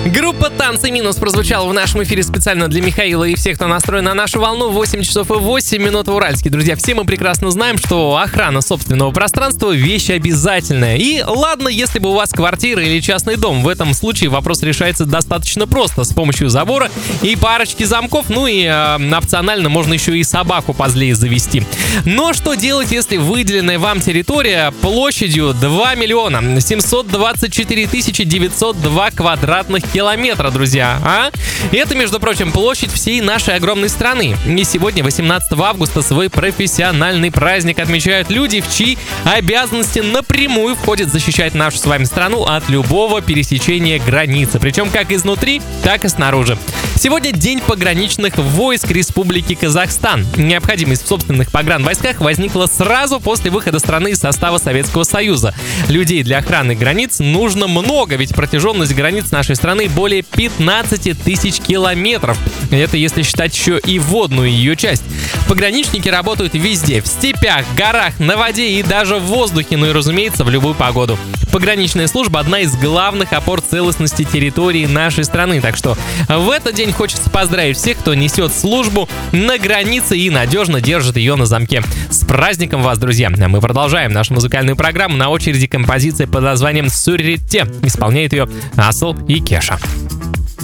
Группа «Танцы минус» прозвучала в нашем эфире специально для Михаила и всех, кто настроен на нашу волну. 8 часов и 8 минут в Уральске. Друзья, все мы прекрасно знаем, что охрана собственного пространства — вещь обязательная. И ладно, если бы у вас квартира или частный дом, в этом случае вопрос решается достаточно просто, с помощью забора и парочки замков, ну и опционально можно еще и собаку позлее завести. Но что делать, если выделенная вам территория площадью 2 миллиона 724 тысячи 902 квадратных километра, друзья, а? Это, между прочим, площадь всей нашей огромной страны. И сегодня, 18 августа, свой профессиональный праздник отмечают люди, в чьи обязанности напрямую входит защищать нашу с вами страну от любого пересечения границы, причем как изнутри, так и снаружи. Сегодня День пограничных войск Республики Казахстан. Необходимость в собственных погранвойсках возникла сразу после выхода страны из состава Советского Союза. Людей для охраны границ нужно много, ведь протяженность границ нашей страны более 15 тысяч километров. Это если считать еще и водную ее часть. Пограничники работают везде: в степях, горах, на воде и даже в воздухе, ну и, разумеется, в любую погоду. Пограничная служба — одна из главных опор целостности территории нашей страны. Так что в этот день хочется поздравить всех, кто несет службу на границе и надежно держит ее на замке. С праздником вас, друзья! Мы продолжаем нашу музыкальную программу. На очереди композиция под названием «Суррете». Исполняет ее Асл и Кеша.